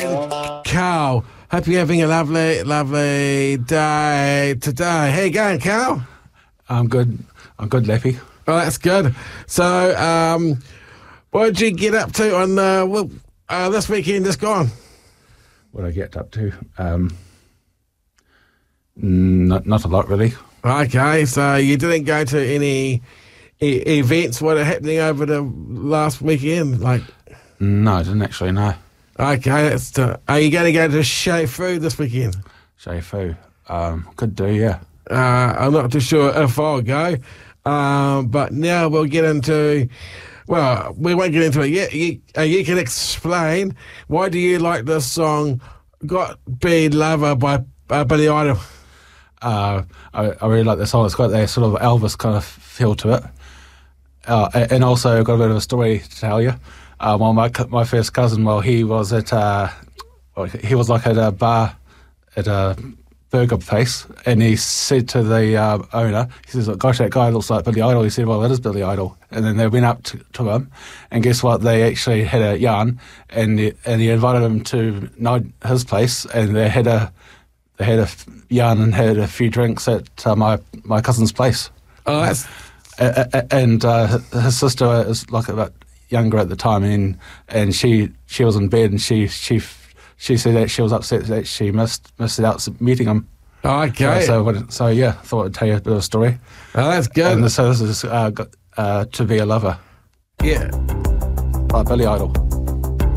and Carl. Hope you're having a lovely, lovely day today. How you going, Carl? I'm good. I'm good, Leppy. Oh, that's good. So, what did you get up to on this weekend just gone? What did I get up to? Not a lot, really. Okay, so you didn't go to any events? What are happening over the last weekend? No, I didn't actually, no. Okay, are you going to go to Shea Fu this weekend? Shea Fu. Could do, yeah. I'm not too sure if I'll go. But now we'll get into... Well, we won't get into it yet. You can explain, why do you like this song, Got Be Lover by Billy Idol? I really like the song. It's got that sort of Elvis kind of feel to it. And also got a bit of a story to tell you. My first cousin, he was at a bar at a burger place, and he said to the owner, he says, "Gosh, that guy looks like Billy Idol." He said, "Well, that is Billy Idol." And then they went up to him, and guess what? They actually had a yarn, and he invited him to his place, and they had a yarn and had a few drinks at my cousin's place. Oh, that's... And his sister is like about younger at the time, and she was in bed, and she said that she was upset that she missed out meeting him. Okay. So yeah, thought I'd tell you a bit of a story. Oh, that's good. And so this is To Be a Lover. Yeah. By Billy Idol.